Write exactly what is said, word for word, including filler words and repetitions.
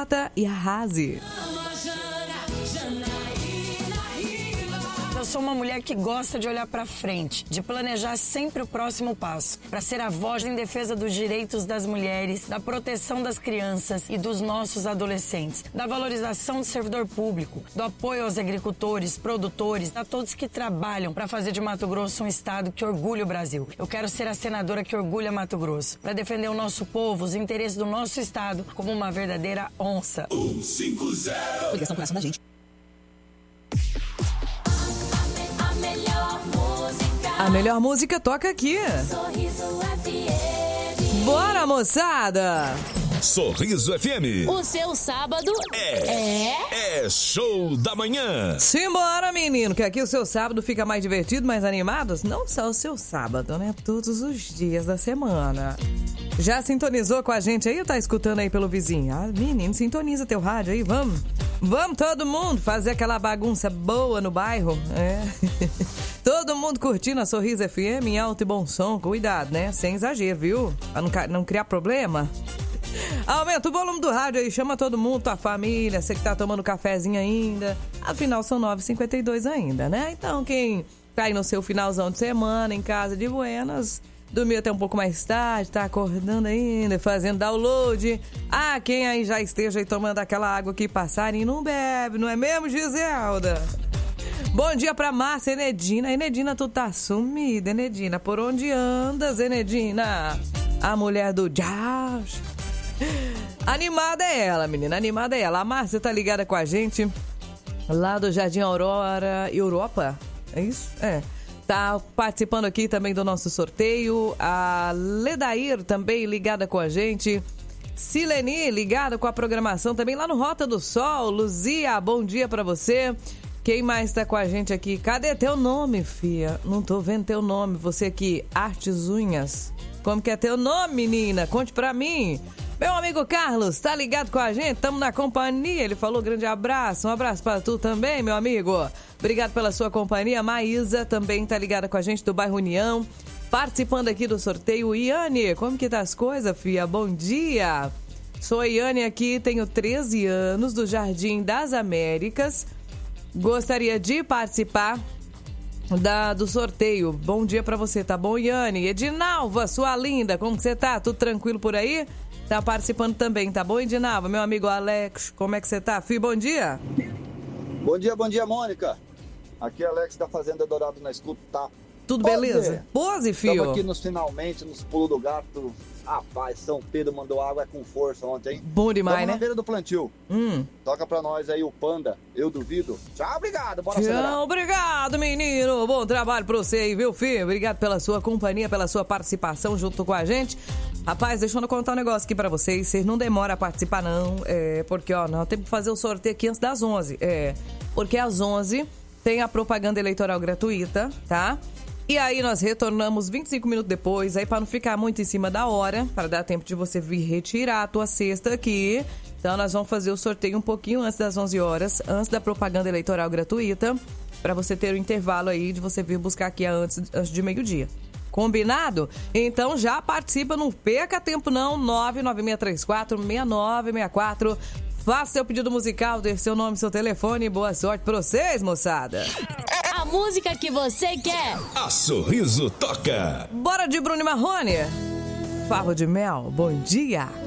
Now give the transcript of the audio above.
Jota e Arrase. Eu sou uma mulher que gosta de olhar pra frente, de planejar sempre o próximo passo, para ser a voz em defesa dos direitos das mulheres, da proteção das crianças e dos nossos adolescentes, da valorização do servidor público, do apoio aos agricultores, produtores, a todos que trabalham para fazer de Mato Grosso um estado que orgulha o Brasil. Eu quero ser a senadora que orgulha Mato Grosso, para defender o nosso povo, os interesses do nosso estado, como uma verdadeira onça. um cinco zero. Ligação com essa da gente. A melhor música toca aqui. Sorriso F M. Bora, moçada! Sorriso F M. O seu sábado É. é... É show da manhã. Simbora, menino, que aqui o seu sábado fica mais divertido, mais animado. Não só o seu sábado, né? Todos os dias da semana. Já sintonizou com a gente aí ou tá escutando aí pelo vizinho? Ah, menino, sintoniza teu rádio aí, vamos. Vamos todo mundo fazer aquela bagunça boa no bairro. É. Todo mundo curtindo a Sorriso F M em alto e bom som. Cuidado, né? Sem exagero, viu? Pra não, não criar problema. Aumenta o volume do rádio aí, chama todo mundo, tua família, você que tá tomando cafezinho ainda. Afinal, são nove e cinquenta e dois ainda, né? Então, quem tá aí no seu finalzão de semana, em casa de buenas, dormiu até um pouco mais tarde, tá acordando ainda, fazendo download. Ah, quem aí já esteja aí tomando aquela água que passarinho não bebe, não é mesmo, Giselda? Bom dia pra Márcia, Enedina. Enedina, tu tá sumida, Enedina. Por onde andas, Enedina? A mulher do Josh. Animada é ela, menina, animada é ela. A Márcia tá ligada com a gente lá do Jardim Aurora, Europa, é isso? É. Tá participando aqui também do nosso sorteio. A Ledair também ligada com a gente. Sileni ligada com a programação também lá no Rota do Sol. Luzia, bom dia pra você. Quem mais tá com a gente aqui? Cadê teu nome, fia? Não tô vendo teu nome. Você aqui, Artes Unhas. Como que é teu nome, menina? Conte pra mim. Meu amigo Carlos, tá ligado com a gente? Tamo na companhia. Ele falou grande abraço. Um abraço pra tu também, meu amigo. Obrigado pela sua companhia. Maísa também tá ligada com a gente do bairro União. Participando aqui do sorteio. Iane, como que tá as coisas, fia? Bom dia. Sou a Iane aqui, tenho treze anos, do Jardim das Américas. Gostaria de participar da, do sorteio. Bom dia pra você, tá bom, Iane? Edinalva, sua linda, como que você tá? Tudo tranquilo por aí? Tá participando também, tá bom, Edinalva? Meu amigo Alex, como é que você tá? Fih, bom dia. Bom dia, bom dia, Mônica. Aqui é Alex da Fazenda Dourado na escuta, tá? Tudo Pose. beleza? Pose, filho. Estamos aqui nos finalmente, nos pulos do gato. Rapaz, São Pedro mandou água com força ontem, hein? Bom demais, Tamo né? na beira do plantio. Hum. Toca pra nós aí o Panda, eu duvido. Tchau, obrigado, bora acelerar. Tchau, obrigado, menino. Bom trabalho pra você aí, viu, filho? Obrigado pela sua companhia, pela sua participação junto com a gente. Rapaz, deixa eu contar um negócio aqui pra vocês. Vocês não demoram a participar, não. É, porque, ó, nós temos que fazer o sorteio aqui antes das onze. É, porque às onze tem a propaganda eleitoral gratuita, tá? E aí nós retornamos vinte e cinco minutos depois, aí para não ficar muito em cima da hora, para dar tempo de você vir retirar a tua cesta aqui. Então nós vamos fazer o sorteio um pouquinho antes das onze horas, antes da propaganda eleitoral gratuita, para você ter o intervalo aí de você vir buscar aqui antes, antes de meio-dia. Combinado? Então já participa, não perca tempo não, nove nove seis três quatro seis nove seis quatro. Faça seu pedido musical, dê seu nome, seu telefone e boa sorte pra vocês, moçada. A música que você quer. A Sorriso toca. Bora de Bruno e Marrone. Favo de mel, bom dia.